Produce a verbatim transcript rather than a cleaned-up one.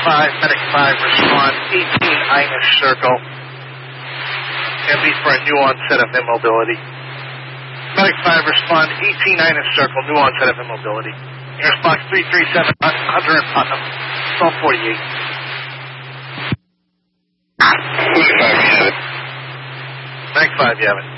five, Medic five, respond, eighteen Inish Circle. Can be for a new onset of immobility. Medic five, respond, eighteen Inish Circle, new onset of immobility. Air Box three three seven, Hunter and Putnam, twelve forty-eight. Medic five, you have it.